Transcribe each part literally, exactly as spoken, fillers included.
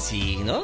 sí, ¿no?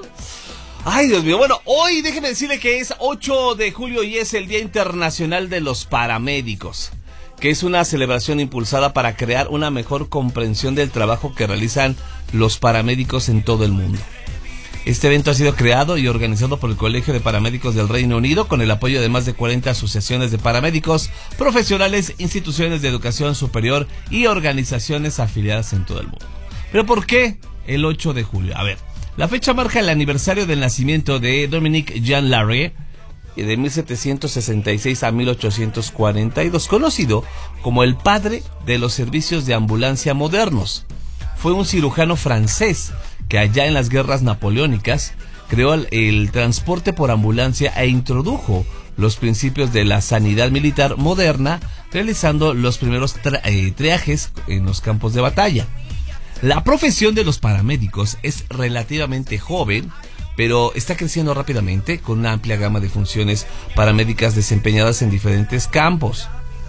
Ay, Dios mío. Bueno, hoy déjeme decirle que es ocho de julio y es el Día Internacional de los Paramédicos, que es una celebración impulsada para crear una mejor comprensión del trabajo que realizan los paramédicos en todo el mundo. Este evento ha sido creado y organizado por el Colegio de Paramédicos del Reino Unido con el apoyo de más de cuarenta asociaciones de paramédicos, profesionales, instituciones de educación superior y organizaciones afiliadas en todo el mundo. ¿Pero por qué el ocho de julio? A ver, la fecha marca el aniversario del nacimiento de Dominique Jean Larrey de mil setecientos sesenta y seis a mil ochocientos cuarenta y dos, conocido como el padre de los servicios de ambulancia modernos. Fue un cirujano francés que allá en las guerras napoleónicas creó el, el transporte por ambulancia e introdujo los principios de la sanidad militar moderna, realizando los primeros tra- eh, triajes en los campos de batalla. La profesión de los paramédicos es relativamente joven, pero está creciendo rápidamente con una amplia gama de funciones paramédicas desempeñadas en diferentes campos.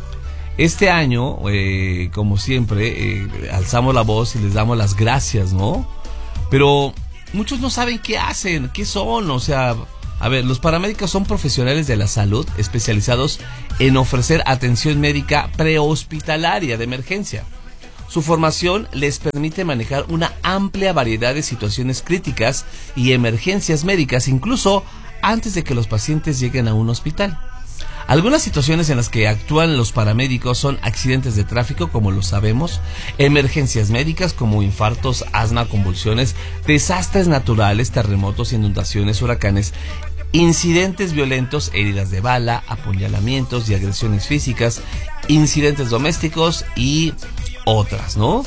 Este año, eh, como siempre, eh, alzamos la voz y les damos las gracias, ¿no? Pero muchos no saben qué hacen, qué son, o sea, a ver, los paramédicos son profesionales de la salud especializados en ofrecer atención médica prehospitalaria de emergencia. Su formación les permite manejar una amplia variedad de situaciones críticas y emergencias médicas, incluso antes de que los pacientes lleguen a un hospital. Algunas situaciones en las que actúan los paramédicos son accidentes de tráfico, como lo sabemos, emergencias médicas como infartos, asma, convulsiones, desastres naturales, terremotos, inundaciones, huracanes, incidentes violentos, heridas de bala, apuñalamientos y agresiones físicas, incidentes domésticos y otras, ¿no?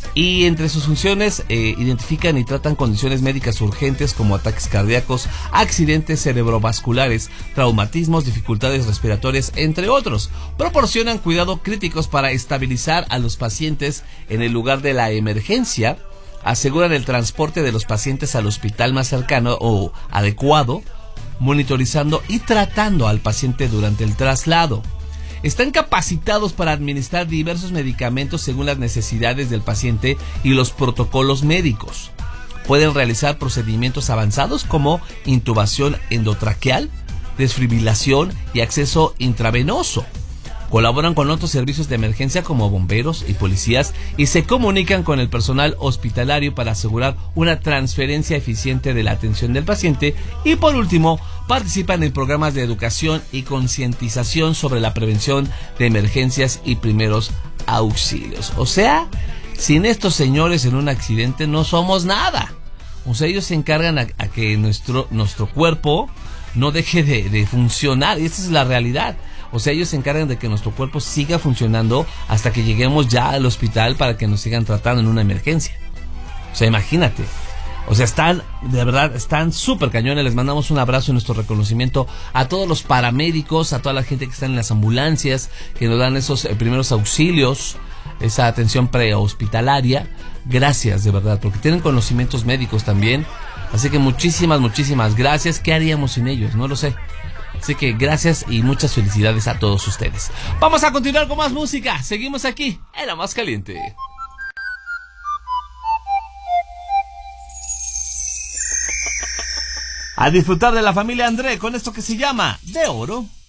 Y entre sus funciones eh, identifican y tratan condiciones médicas urgentes como ataques cardíacos, accidentes cerebrovasculares, traumatismos, dificultades respiratorias, entre otros. Proporcionan cuidado críticos para estabilizar a los pacientes en el lugar de la emergencia, aseguran el transporte de los pacientes al hospital más cercano o adecuado, monitorizando y tratando al paciente durante el traslado. Están capacitados para administrar diversos medicamentos según las necesidades del paciente y los protocolos médicos. Pueden realizar procedimientos avanzados como intubación endotraqueal, desfibrilación y acceso intravenoso. Colaboran con otros servicios de emergencia como bomberos y policías y se comunican con el personal hospitalario para asegurar una transferencia eficiente de la atención del paciente. Y por último, participan en programas de educación y concientización sobre la prevención de emergencias y primeros auxilios. O sea, sin estos señores en un accidente no somos nada. O sea, ellos se encargan a, a que nuestro, nuestro cuerpo no deje de, de funcionar, y esta es la realidad. O sea, ellos se encargan de que nuestro cuerpo siga funcionando hasta que lleguemos ya al hospital para que nos sigan tratando en una emergencia. O sea, imagínate. O sea, están, de verdad, están súper cañones. Les mandamos un abrazo y nuestro reconocimiento a todos los paramédicos, a toda la gente que está en las ambulancias, que nos dan esos eh, primeros auxilios, esa atención prehospitalaria. Gracias, de verdad, porque tienen conocimientos médicos también. Así que muchísimas, muchísimas gracias. ¿Qué haríamos sin ellos? No lo sé. Así que gracias y muchas felicidades a todos ustedes. Vamos a continuar con más música. Seguimos aquí en La Más Caliente. A disfrutar de la familia André con esto que se llama De Oro.